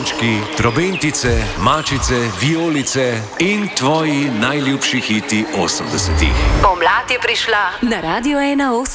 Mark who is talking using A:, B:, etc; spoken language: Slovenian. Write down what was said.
A: zvončki, trobentice, mačice, vijolice in tvoji najljubši hiti 80-ih.
B: Pomlad je prišla
C: Na Radio 1.